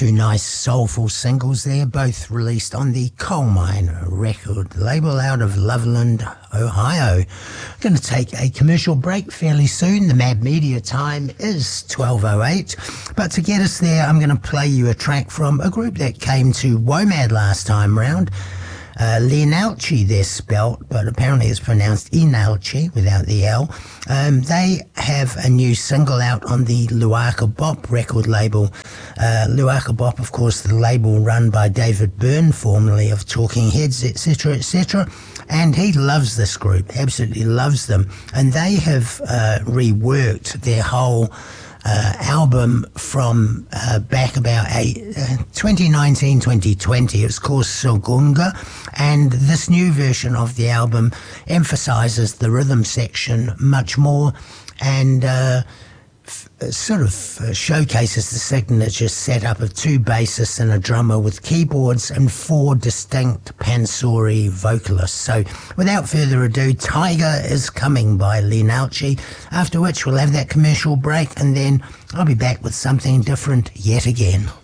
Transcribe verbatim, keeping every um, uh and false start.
Two nice soulful singles there, both released on the Coal Mine record label out of Loveland, Ohio. Going to take a commercial break fairly soon. The Mad Media time is twelve oh eight. But to get us there, I'm going to play you a track from a group that came to WOMAD last time round. Uh, Leonalci, they're spelt, but apparently it's pronounced Enalci without the L. Um, they have a new single out on the Luaka Bop record label. Uh, Luaka Bop, of course, the label run by David Byrne, formerly of Talking Heads, et cetera, et cetera. And he loves this group, absolutely loves them. And they have uh, reworked their whole Uh, album from uh, back about eight, uh, twenty nineteen twenty twenty. It's called Sogunga, and this new version of the album emphasizes the rhythm section much more and uh, f- sort of uh, showcases the signature setup of two bassists and a drummer with keyboards and four distinct pansori vocalists. So without further ado, Tiger is Coming by Leonalci, after which we'll have that commercial break and then I'll be back with something different yet again.